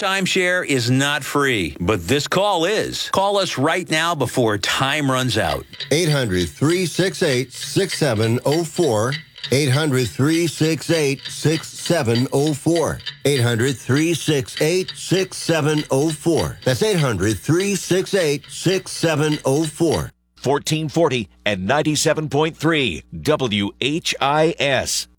Timeshare is not free, but this call is. Call us right now before time runs out. 800-368-6704. 800-368-6704. 800-368-6704. That's 800-368-6704. 1440 and 97.3 WHIS.